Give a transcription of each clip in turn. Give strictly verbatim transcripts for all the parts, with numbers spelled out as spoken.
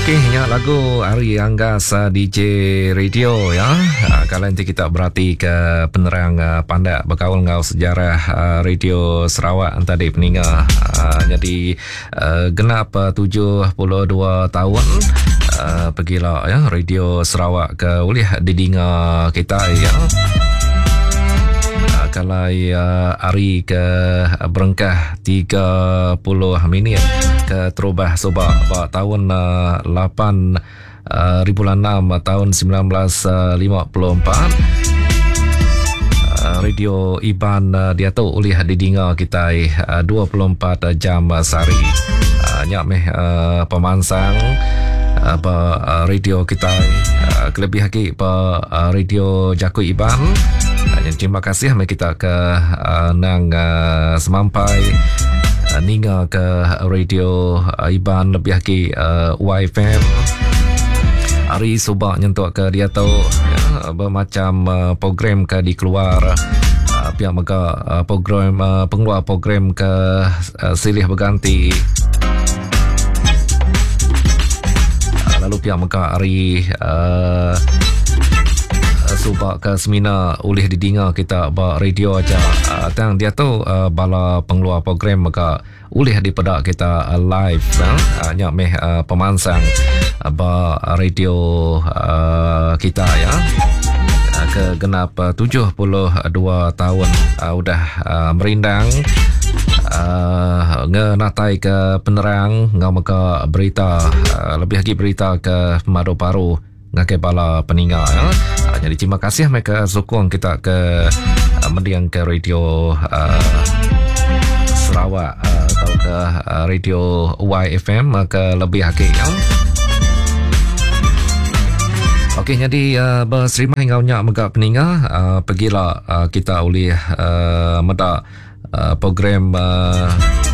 Okey, nya lagu Ari Anggas uh, D J Radio ya. Uh, kalau nanti kita berarti ke penerang uh, pandak berkaul ngau sejarah uh, Radio Sarawak tadi peninga. Uh, jadi uh, genap uh, tujuh puluh dua tahun uh, pergilah ya Radio Sarawak ke ulih didinga kita ya. Kalau uh, hari ke berengkah tiga puluh minit ke terubah sobak pada tahun uh, lapan uh, bulan enam tahun sembilan belas lima puluh empat uh, Radio Iban uh, dia tu ulih didinga kita uh, dua puluh empat jam uh, sehari uh, nyak meh uh, pemansang apa uh, radio kita uh, kelebih lagi pa uh, radio Jaku Iban. Uh, terima kasih mai kita ke uh, nang uh, semampai uh, ninga ke radio uh, Iban lebih lagi uh, Y F M. Hari subak nyentuk ke dia tahu ya, bermacam uh, program ke dikeluar uh, pihak mega uh, program uh, pengeluar program ke uh, silih berganti. Lalu pihak Mekah hari uh, subak ke semina ulih didinga kita ba radio aja uh, tang dia tu uh, bala pengeluar program Mekah ulih dipedak kita uh, live uh, nyak meh uh, pemansang uh, ba radio uh, kita ya uh, ke genap uh, tujuh puluh dua tahun uh, udah uh, merindang Uh, ngenatai ke penerang ngau maka berita uh, lebih lagi berita ke Mado Paru ngakai bala peninggal ya. Uh, jadi terima kasih mereka sokong kita ke uh, mendiang ke radio uh, Sarawak uh, atau ke uh, radio Y F M uh, ke lebih lagi ya. Okey, jadi uh, berserimai ngau nyak megak peninggal uh, pergilah uh, kita oleh uh, medak Uh, program uh,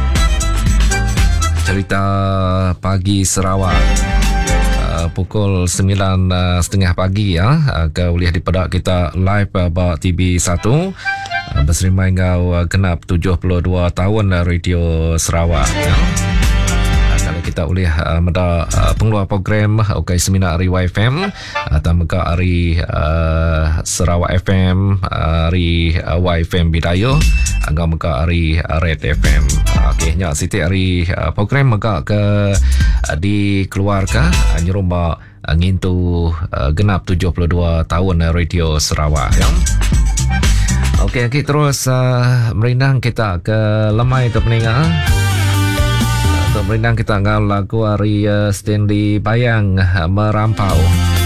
cerita pagi Sarawak uh, pukul sembilan uh, setengah pagi ya uh, ke ulih dipedak kita live uh, ba T V satu uh, berserimai ngau uh, genap tujuh puluh dua tahun uh, Radio Sarawak ya. Uh, kalau kita ulih uh, meda uh, pengeluar program okey seminar hari Y F M atau uh, mega hari uh, Sarawak F M uh, hari uh, Y F M Bidayuh agak mega hari uh, Red F M. Okey nya siti hari uh, program mega ke uh, dikeluarkan uh, nyerumba uh, ngintu uh, genap tujuh puluh dua tahun uh, Radio Sarawak ya. Okey okay, terus uh, merindang kita ke lemai tu peninga. Untuk merindang kita ngau lagu hari uh, Stanley Bayang uh, Merampau.